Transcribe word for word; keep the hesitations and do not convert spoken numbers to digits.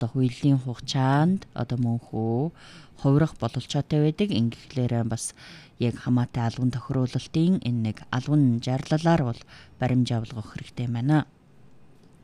одоо хуулийн хугацаанд одоо мөнхөө хувирах бололцоотой байдаг. Ингэхлээр бас яг хамаатай албан тохируулалтын энэ нэг албан жарлалаар бол баримжаа болгох хэрэгтэй байна.